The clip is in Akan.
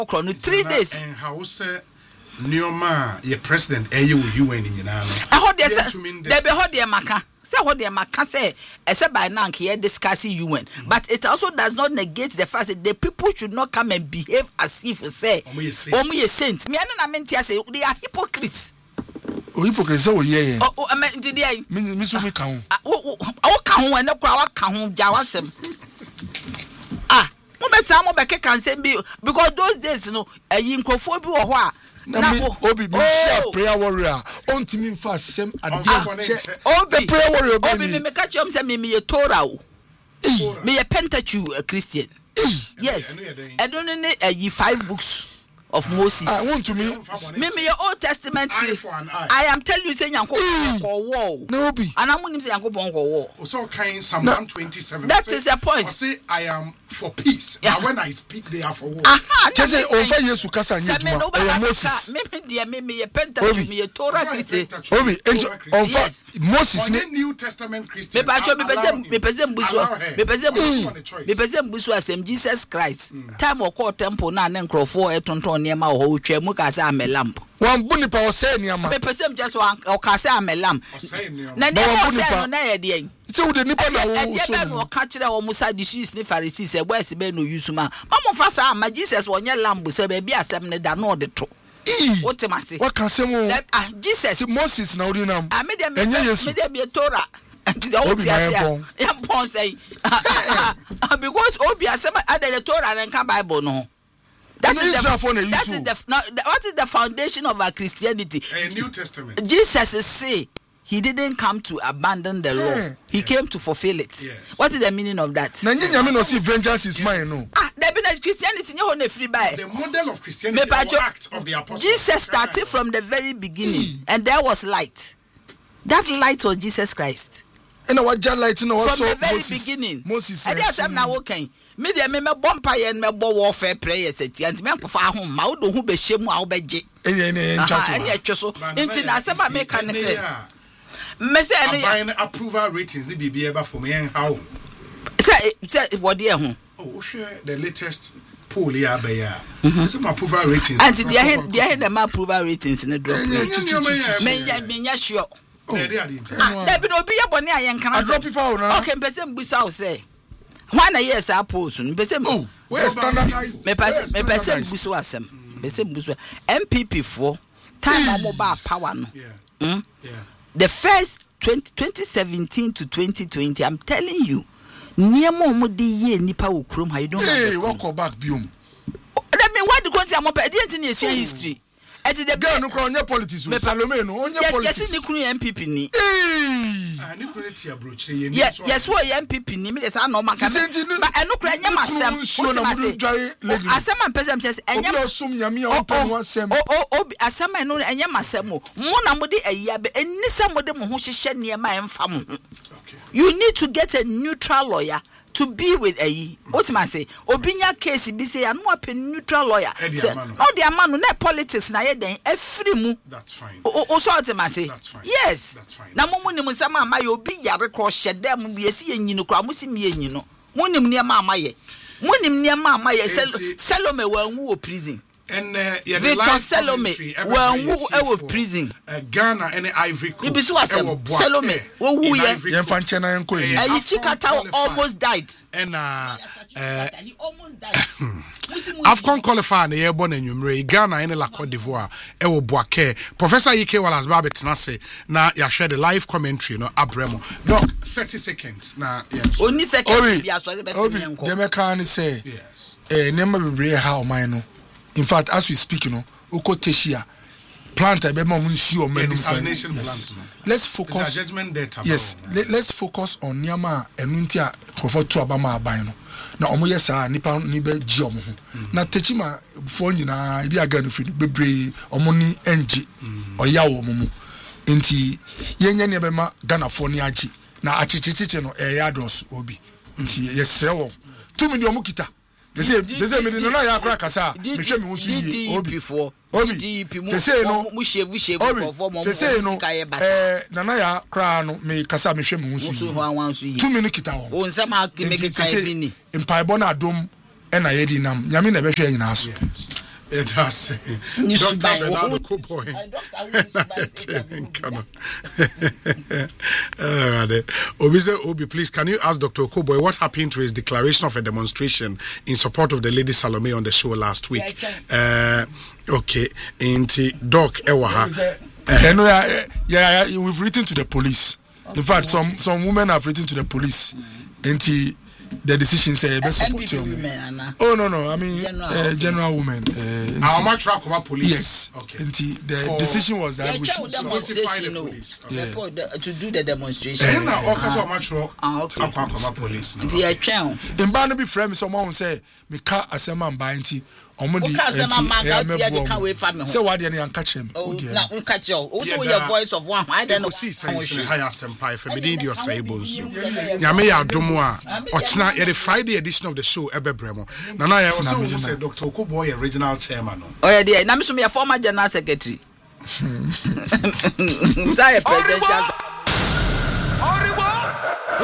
okro no 3 days and how say Neoma your president you in nyina no I hold there be hold there maka say hold there maka say except by now here discussing UN but it also does not negate the fact that the people should not come and behave as if say omo saint me na mentia say they are hypocrites. Hypocrites so yeah did I me so me kan o kan ho na kwa wa kan ho ja wasem mo beta mo be keka nsem bi because those days no nkrofo bi wo ho a na obi be share prayer warrior on timi fa sem obi prayer warrior obi me ka chom say me ye Torah o me ye Pentateuch Christian yes I don't know 5 books of Moses. I want to me your Old Testament. I am telling you saying yanko war. No be. And I'm saying yanko bon war. So kind Psalm 127. That is the point. Say I am for peace. Yeah. But when I speak they are for war. Just say over Yesu kasa nyeduma. Moses. Me ye Pentateuch me ye Torah Christian. Obi on Moses New Testament Christian. Me pese mbusu asem Jesus Christ. Time o call temple na nkrofo etonton niema ho twa mu ka say amelamp wan buni pa o say niema me person just wan o ka say amelamp na dem o say no na ye de say wo de nipa na wo so no o ka kire wo musa the Jews ni Pharisees e boys be no use ma mo fa sa ma Jesus wonye lamp say be bi asem ne da no de to what am I say what can say mo Jesus Moses na ori nam enye Yesu me dem Torah because obi asem ada the Torah and kan Bible no. What is the foundation of our Christianity? A New Testament. Jesus say he didn't come to abandon the law. He came to fulfill it. Yes. What is the meaning of that? Na nyame no see vengeance is mine no. There be Christianity no na free by. The model of Christianity is the act of the apostles. Jesus started from the very beginning and there was light. That light was Jesus Christ. And what light no from the very beginning. Moses. And there am na working. Me dey me bompa ye me bo warfare prayers etiant me nkofa ho ma wo do hu be hyemu a wo beje enya twoso enti na asema me kan say me say any approval ratings ni bibia eba for me how say what dey ho share the latest poll here be ya some approval ratings and there the approval ratings ni drop me nya sure there be no be ya bone ayen kan drop people na okay pese mbusa wo say when I yes I post no where standardized me person busu asem person busu MPP for time mobile power no the first 2017 to 2020 I'm telling you niemo omudi ye nipa wo krom ha you don't what go back biom that mean what do you say mo pe dey in history et the girl no kwa onye politics o Salome no onye politics yes ni kunu MPP ni ni kunu ti abrochire ye ni yes wo MPP ni me dey say no maka but enu kura nya masem asem am person chese enya osum nyame a opanu asem obi asem enu enya masem mo na mo de ayi abe eni se mo de mo ho hyehye ne ma emfa mo you need to get a neutral lawyer to be with ayi what man say obinya case bi say anu a neutral lawyer say no the man no politics na ye den afri mu that's fine o so what man say yes that's fine na mo nim nsam amaye obi yare ko hyede mu bi esi enyinu kra mo si mi enyinu mo nim ne ma amaye Salome wanwu wo prison and Victor Salome wanwu prison Ghana and Ivory Coast you Salome wanwu ye fanche na enko yi Chikata almost died and he almost died AFCON qualifier na ye born enwumre Ghana and la Côte d'Ivoire e wo Boake Professor Yike Wallace Babet na say na ya share the live commentary no abremo doc 30 seconds na yes only seconds ya sorry be say enko dem can say yes nema bebre ha o man no in fact as we speak you know ukoteshia plant e be ma mun si o man let's focus yes let's focus on niama enunti a crofo to abama aban no na omo yesa nipa ni be gi omo ho na techima fo nyina bi aga no fi bebre omo ni enji oya wo omo mu nti yenya ne be ma Ghana fo ni agi na achichichichi no e ya dos obi nti yesre wo 2 million mu kita They me no ya akra kasa me hwe me husu yi obi se no mu shevu for mo nana ya kra no me kasa me hwe me husu yi 2 minutes kita wo nsam ha ke me kai bi ni empaibo na adom e na yedi nam nyame na be hwe nyina so That's Dr. Bernardo Koboy. Obi, please, can you ask Dr. Koboy what happened to his declaration of a demonstration in support of the Lady Salome on the show last week? Okay, Inti Doc Ewaha. We've written to the police. In fact, some women have written to the police. Inti the decision say support women. Oh no, I mean general women. Police. Yes. Okay. The decision was that we should notify the police. To do the demonstration. Police. In Barnaby frame someone say me ka asema mba nti omudi say what dey na catch him. Na catch you. Also your voice of one. I don't know. Higher senpai for me your say bonsu. Nyame ya domo a ochina the Friday edition of the show Ebebremo. Nana ya say Dr. Okoboy original chairman no. Oh yeah, there. Na me so me former general secretary. Sorry, president.